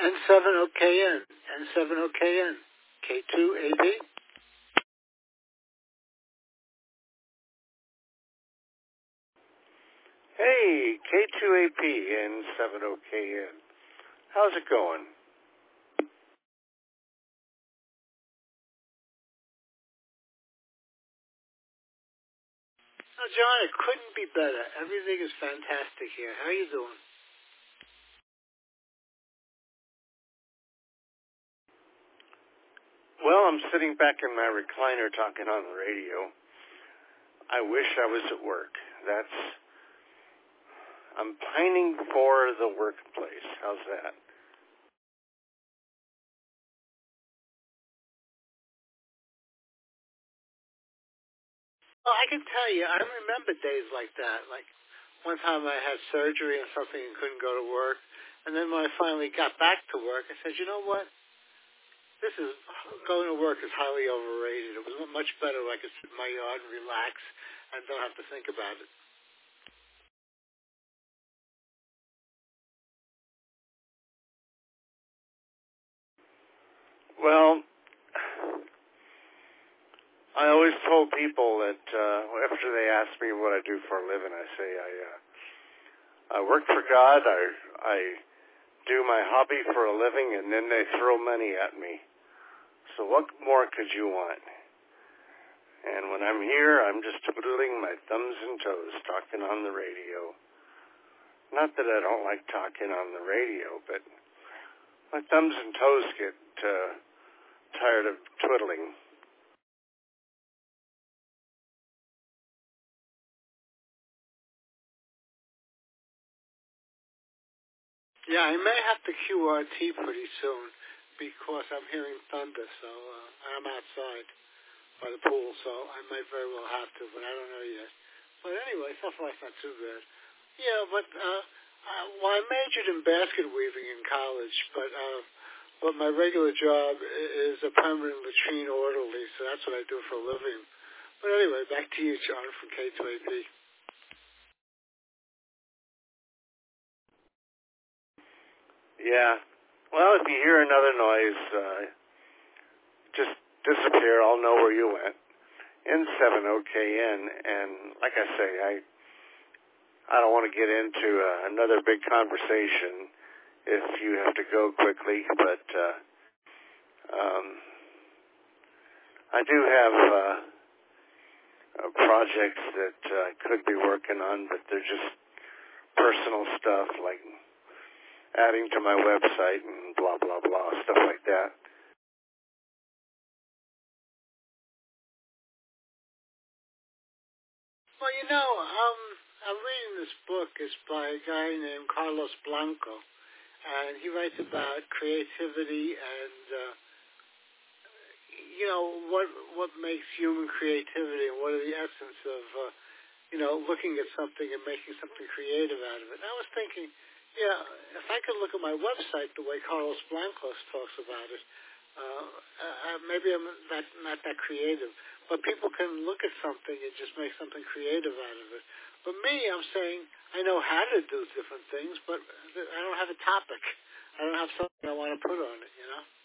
N7OKN, N7OKN, K2AB. Hey, K2AP and 70KN. How's it going? Oh, John, it couldn't be better. Everything is fantastic here. How are you doing? Well, I'm sitting back in my recliner talking on the radio. I wish I was at work. I'm pining for the workplace. How's that? Well, I can tell you, I remember days like that. Like one time I had surgery and something and couldn't go to work. And then when I finally got back to work, I said, you know what? Going to work is highly overrated. It was much better if I could sit in my yard and relax and don't have to think about it. Well, I always told people that after they ask me what I do for a living, I say I work for God. I do my hobby for a living, and then they throw money at me. So what more could you want? And when I'm here, I'm just twiddling my thumbs and toes talking on the radio. Not that I don't like talking on the radio, but my thumbs and toes get tired of twiddling. Yeah, I may have to QRT pretty soon because I'm hearing thunder, so I'm outside by the pool, so I might very well have to, but I don't know yet. But anyway, so far it's not too bad. Yeah, but well, I majored in basket weaving in college, but my regular job is a permanent latrine orderly, so that's what I do for a living. But anyway, back to you, John, from K2AP. Yeah. Well, if you hear another noise, just disappear. I'll know where you went. N7OKN, and like I say, I don't want to get into another big conversation if you have to go quickly, but I do have projects that I could be working on, but they're just personal stuff like adding to my website and blah, blah, blah, stuff like that. Well, I'm reading this book. It's by a guy named Carlos Blanco, and he writes about creativity and what makes human creativity and what are the essence of looking at something and making something creative out of it. And I was thinking, if I could look at my website the way Carlos Blanco talks about it, maybe I'm not that creative, but people can look at something and just make something creative out of it. But me, I'm saying I know how to do different things, but I don't have a topic. I don't have something I want to put on it,